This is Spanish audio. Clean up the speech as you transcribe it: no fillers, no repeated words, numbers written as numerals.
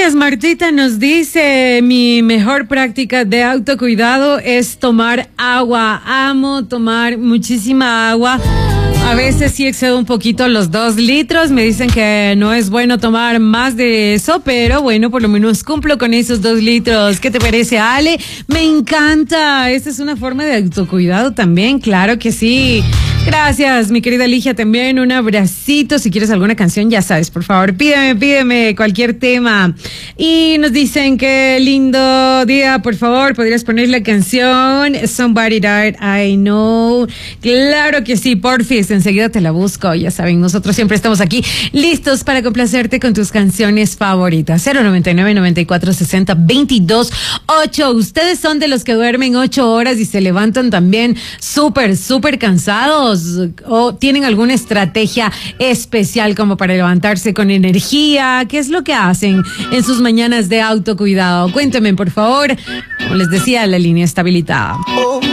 Gracias, Martita nos dice, mi mejor práctica de autocuidado es tomar agua. Amo tomar muchísima agua. A veces sí excedo un poquito los 2 litros. Me dicen que no es bueno tomar más de eso, pero bueno, por lo menos cumplo con esos 2 litros. ¿Qué te parece, Ale? Me encanta. Esta es una forma de autocuidado también, claro que sí. Gracias, mi querida Ligia, también un abracito. Si quieres alguna canción, ya sabes, por favor, pídeme cualquier tema. Y nos dicen que lindo día, por favor, ¿podrías poner la canción Somebody That I Know? Claro que sí, porfis, enseguida te la busco. Ya saben, nosotros siempre estamos aquí listos para complacerte con tus canciones favoritas. 099-9460-228. Ustedes son de los que duermen 8 horas y se levantan también súper cansados. ¿O tienen alguna estrategia especial como para levantarse con energía? ¿Qué es lo que hacen en sus mañanas de autocuidado? Cuéntenme, por favor. Como les decía, la línea está habilitada.